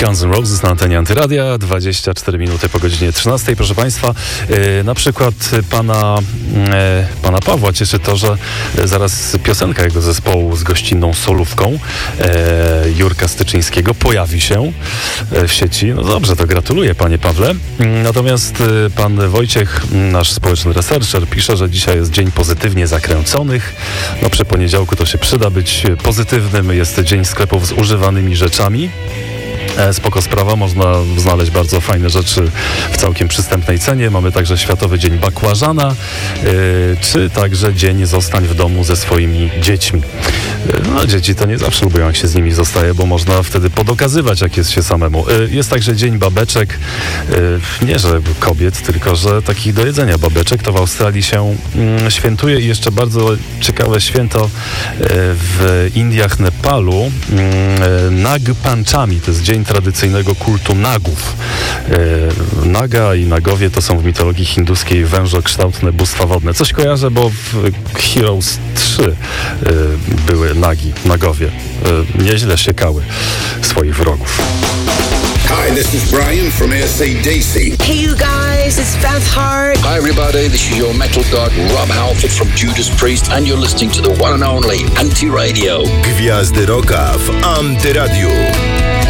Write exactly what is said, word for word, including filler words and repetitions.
Guns N' Roses na antenie Antyradia, dwadzieścia cztery minuty po godzinie trzynastej. Proszę Państwa, yy, na przykład pana, yy, pana Pawła cieszy to, że zaraz piosenka jego zespołu z gościnną solówką yy, Jurka Styczyńskiego pojawi się w sieci. No dobrze, to gratuluję, panie Pawle. Natomiast yy, pan Wojciech, nasz społeczny researcher, pisze, że dzisiaj jest dzień pozytywnie zakręconych. No przy poniedziałku to się przyda być pozytywnym. Jest dzień sklepów z używanymi rzeczami. Spoko sprawa, można znaleźć bardzo fajne rzeczy w całkiem przystępnej cenie. Mamy także Światowy Dzień Bakłażana, yy, czy także Dzień Zostań w domu ze swoimi dziećmi. Yy, no dzieci to nie zawsze lubią, jak się z nimi zostaje, bo można wtedy podokazywać, jak jest się samemu. Yy, jest także Dzień Babeczek, yy, nie że kobiet, tylko że takich do jedzenia babeczek. To w Australii się yy, świętuje i jeszcze bardzo ciekawe święto yy, w Indiach, Nepalu. Yy, Nag Panchami, to jest dzień tradycyjnego kultu nagów. E, naga i nagowie to są w mitologii hinduskiej wężokształtne bóstwa wodne. Coś kojarzę, bo w Heroes trzy e, były nagi, nagowie. E, nieźle siekały swoich wrogów. Hi, this is Brian from A C D C. Hey you guys, it's Beth Hart. Hi everybody, this is your metal god Rob Halford from Judas Priest and you're listening to the one and only Anti Radio. Gwiazdy Rocka w Antyradiu.